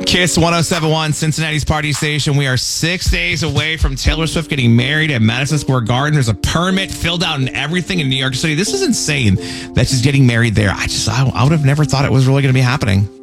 Kiss 107.1, Cincinnati's party station. We are 6 days away from Taylor Swift getting married at Madison Square Garden. There's a permit filled out and everything in New York City. This is insane that she's getting married there. I would have never thought it was really going to be happening.